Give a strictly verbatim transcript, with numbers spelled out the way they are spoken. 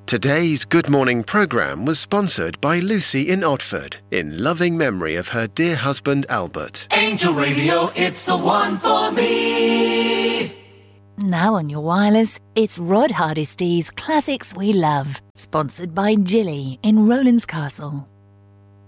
Today's Good Morning programme was sponsored by Lucy in Otford, in loving memory of her dear husband Albert. Angel Radio, it's the one for me. Now on your wireless, it's Rod Hardisty's Classics We Love, sponsored by Jilly in Rowlands Castle.